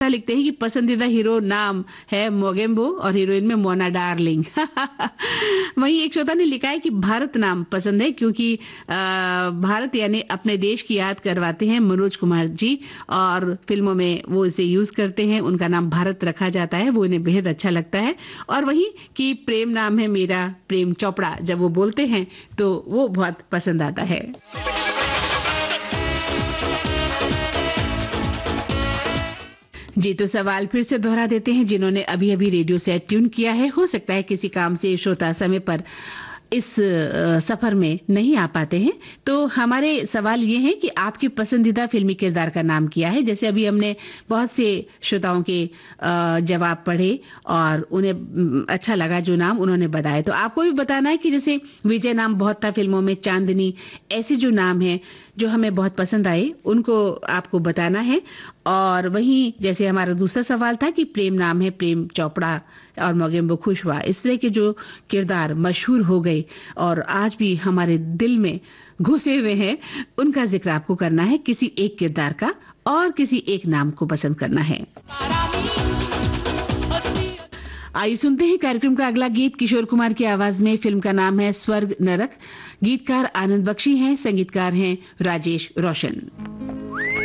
लिखते हैं कि पसंदीदा हीरो नाम है मोगेम्बो और हीरोइन में मोना डार्लिंग। वहीं एक श्रोता ने लिखा है कि भारत नाम पसंद है क्योंकि भारत यानी अपने देश की याद करवाते हैं मनोज कुमार जी, और फिल्मों में वो इसे यूज करते हैं, उनका नाम भारत रखा जाता है, वो इन्हें बेहद अच्छा लगता है। और वहीं कि प्रेम नाम है मेरा प्रेम चोपड़ा, जब वो बोलते हैं तो वो बहुत पसंद आता है। जी, तो सवाल फिर से दोहरा देते हैं जिन्होंने अभी अभी रेडियो सेट ट्यून किया है। हो सकता है किसी काम से श्रोता समय पर इस सफर में नहीं आ पाते हैं, तो हमारे सवाल ये है कि आपके पसंदीदा फिल्मी किरदार का नाम क्या है। जैसे अभी हमने बहुत से श्रोताओं के जवाब पढ़े और उन्हें अच्छा लगा जो नाम उन्होंने बताए, तो आपको भी बताना है कि जैसे विजय नाम बहुत था फिल्मों में, चांदनी, ऐसे जो नाम है जो हमें बहुत पसंद आए उनको आपको बताना है। और वहीं जैसे हमारा दूसरा सवाल था कि प्रेम नाम है प्रेम चोपड़ा और मोगेम्बो खुश हुआ, इस तरह के जो किरदार मशहूर हो गए और आज भी हमारे दिल में घुसे हुए हैं, उनका जिक्र आपको करना है, किसी एक किरदार का और किसी एक नाम को पसंद करना है। आइए सुनते हैं कार्यक्रम का अगला गीत किशोर कुमार की आवाज में। फिल्म का नाम है स्वर्ग नरक, गीतकार आनंद बख्शी हैं, संगीतकार हैं राजेश रोशन।